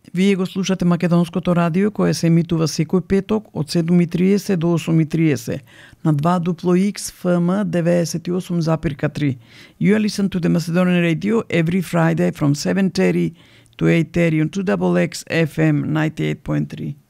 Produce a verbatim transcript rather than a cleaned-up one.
Вие го слушате Македонското радио, кое се емитува секој петок од седум и триесет до осум и триесет на два X F M деветдесет и осум запирка три. You listen to the Macedonian radio every Friday from seven thirty to eight thirty on two X X F M ninety-eight point three.